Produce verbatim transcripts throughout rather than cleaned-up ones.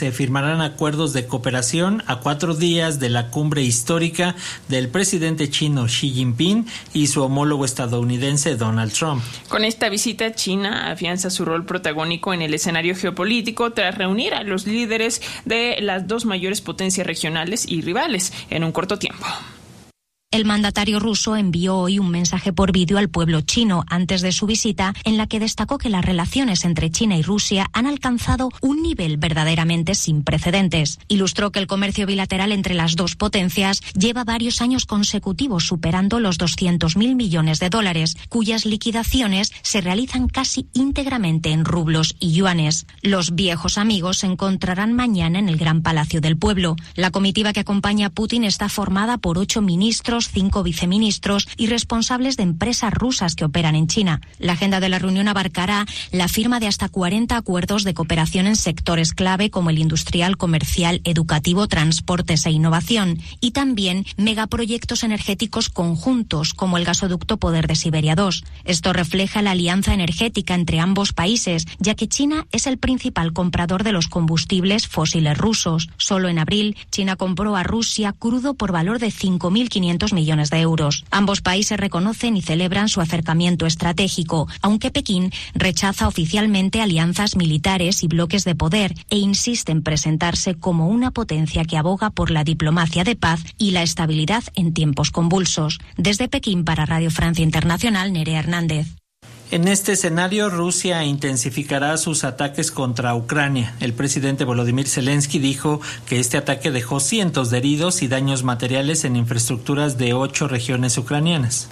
se firmarán acuerdos de cooperación a cuatro días de la cumbre histórica del presidente chino Xi Jinping y su homólogo estadounidense Donald Trump. Con esta visita, China afianza su rol protagónico en el escenario geopolítico tras reunir a los líderes de las dos mayores potencias regionales y rivales en un corto tiempo. El mandatario ruso envió hoy un mensaje por vídeo al pueblo chino antes de su visita, en la que destacó que las relaciones entre China y Rusia han alcanzado un nivel verdaderamente sin precedentes. Ilustró que el comercio bilateral entre las dos potencias lleva varios años consecutivos superando los doscientos mil millones de dólares, cuyas liquidaciones se realizan casi íntegramente en rublos y yuanes. Los viejos amigos se encontrarán mañana en el Gran Palacio del Pueblo. La comitiva que acompaña a Putin está formada por ocho ministros, cinco viceministros y responsables de empresas rusas que operan en China. La agenda de la reunión abarcará la firma de hasta cuarenta acuerdos de cooperación en sectores clave como el industrial, comercial, educativo, transportes e innovación, y también megaproyectos energéticos conjuntos como el gasoducto Poder de Siberia dos. Esto refleja la alianza energética entre ambos países, ya que China es el principal comprador de los combustibles fósiles rusos. Solo en abril, China compró a Rusia crudo por valor de cinco mil quinientos millones de euros. Ambos países reconocen y celebran su acercamiento estratégico, aunque Pekín rechaza oficialmente alianzas militares y bloques de poder e insiste en presentarse como una potencia que aboga por la diplomacia de paz y la estabilidad en tiempos convulsos. Desde Pekín para Radio Francia Internacional, Nerea Hernández. En este escenario, Rusia intensificará sus ataques contra Ucrania. El presidente Volodymyr Zelensky dijo que este ataque dejó cientos de heridos y daños materiales en infraestructuras de ocho regiones ucranianas.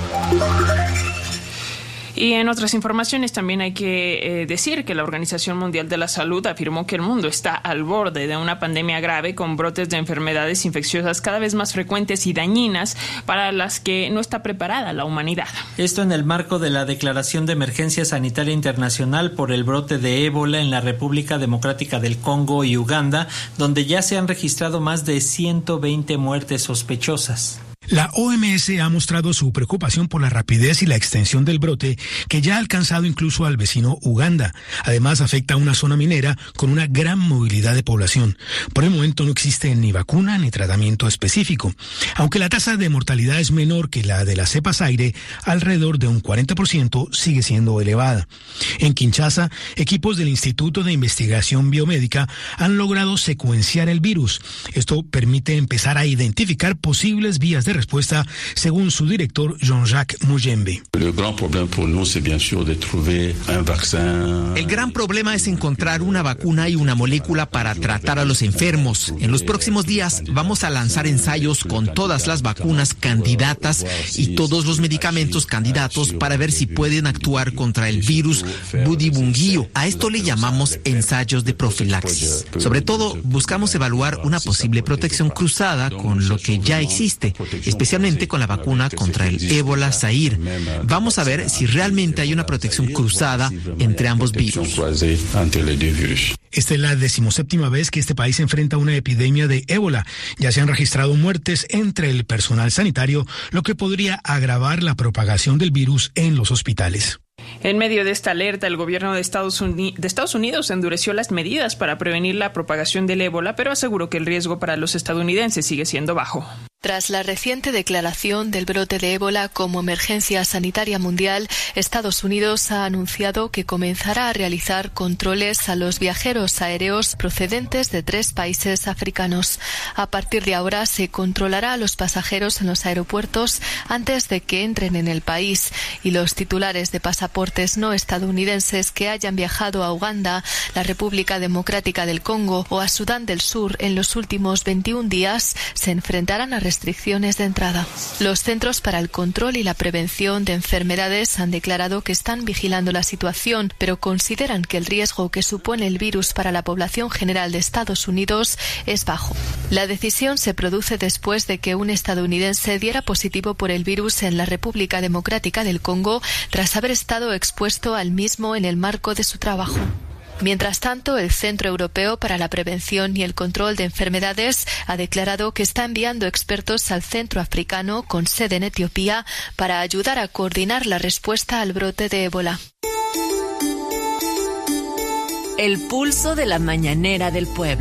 Y en otras informaciones también hay que eh, decir que la Organización Mundial de la Salud afirmó que el mundo está al borde de una pandemia grave con brotes de enfermedades infecciosas cada vez más frecuentes y dañinas para las que no está preparada la humanidad. Esto en el marco de la declaración de emergencia sanitaria internacional por el brote de ébola en la República Democrática del Congo y Uganda, donde ya se han registrado más de ciento veinte muertes sospechosas. La O M S ha mostrado su preocupación por la rapidez y la extensión del brote, que ya ha alcanzado incluso al vecino Uganda. Además, afecta a una zona minera con una gran movilidad de población. Por el momento no existe ni vacuna ni tratamiento específico. Aunque la tasa de mortalidad es menor que la de las cepas aire, alrededor de un cuarenta por ciento, sigue siendo elevada. En Kinshasa, equipos del Instituto de Investigación Biomédica han logrado secuenciar el virus. Esto permite empezar a identificar posibles vías de respuesta, según su director Jean-Jacques Mujembe. El gran problema es encontrar una vacuna y una molécula para tratar a los enfermos. En los próximos días vamos a lanzar ensayos con todas las vacunas candidatas y todos los medicamentos candidatos para ver si pueden actuar contra el virus Budibunguio. A esto le llamamos ensayos de profilaxis. Sobre todo, buscamos evaluar una posible protección cruzada con lo que ya existe, especialmente con la vacuna contra el ébola Zaire. Vamos a ver si realmente hay una protección cruzada entre ambos virus. Esta es la decimoséptima vez que este país enfrenta una epidemia de ébola. Ya se han registrado muertes entre el personal sanitario, lo que podría agravar la propagación del virus en los hospitales. En medio de esta alerta, el gobierno de Estados, Uni- de Estados Unidos endureció las medidas para prevenir la propagación del ébola, pero aseguró que el riesgo para los estadounidenses sigue siendo bajo. Tras la reciente declaración del brote de ébola como emergencia sanitaria mundial, Estados Unidos ha anunciado que comenzará a realizar controles a los viajeros aéreos procedentes de tres países africanos. A partir de ahora se controlará a los pasajeros en los aeropuertos antes de que entren en el país, y los titulares de pasaportes no estadounidenses que hayan viajado a Uganda, la República Democrática del Congo o a Sudán del Sur en los últimos veintiún días se enfrentarán a restricciones de entrada. Los Centros para el Control y la Prevención de Enfermedades han declarado que están vigilando la situación, pero consideran que el riesgo que supone el virus para la población general de Estados Unidos es bajo. La decisión se produce después de que un estadounidense diera positivo por el virus en la República Democrática del Congo tras haber estado expuesto al mismo en el marco de su trabajo. Mientras tanto, el Centro Europeo para la Prevención y el Control de Enfermedades ha declarado que está enviando expertos al centro africano con sede en Etiopía para ayudar a coordinar la respuesta al brote de ébola. El pulso de la mañanera del pueblo.